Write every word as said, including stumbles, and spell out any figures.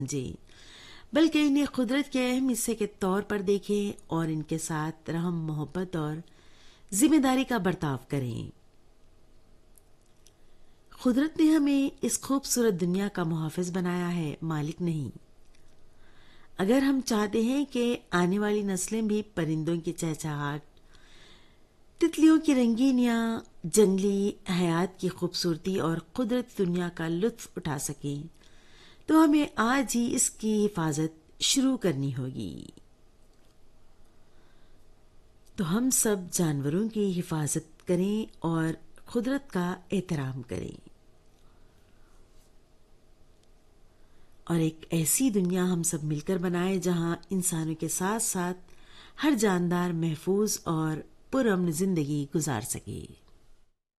जी, बल्कि इन्हें कुदरत के अहम हिस्से के तौर पर देखें और इनके साथ रहम मोहब्बत और जिम्मेदारी का बर्ताव करें। कुदरत ने हमें इस खूबसूरत दुनिया का मुहाफिज बनाया है, मालिक नहीं। अगर हम चाहते हैं कि आने वाली नस्लें भी परिंदों की चहचहाट, तितलियों की रंगीनियां, जंगली हयात की खूबसूरती और कुदरत दुनिया का लुत्फ उठा सकें, तो हमें आज ही इसकी हिफाजत शुरू करनी होगी। तो हम सब जानवरों की हिफाजत करें और कुदरत का एहतराम करें और एक ऐसी दुनिया हम सब मिलकर बनाएं जहां इंसानों के साथ साथ हर जानदार महफूज और पुरअमन जिंदगी गुजार सके।